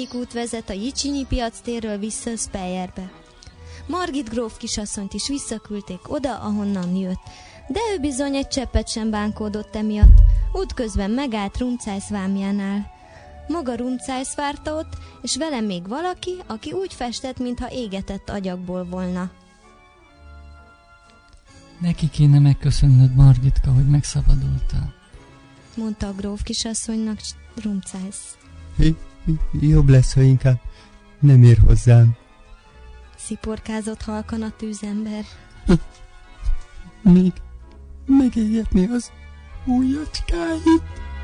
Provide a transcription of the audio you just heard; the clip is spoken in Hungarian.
út vezet a Jicsinyi piac térről vissza Speyerbe. Margit gróf kisasszonyt is visszaküldték oda, ahonnan jött, de ő bizony egy cseppet sem bánkódott emiatt. Útközben megállt Rumcájsz vámjánál. Maga Rumcájsz várta ott, és vele még valaki, aki úgy festett, mintha égetett agyagból volna. Neki kéne megköszönnöd, Margitka, hogy megszabadultál, mondta a gróf kisasszonynak Rumcájsz. Jobb lesz, ha inkább nem ér hozzám, sziporkázott halkan a tűzember. Még megégetni az ujjacskáit.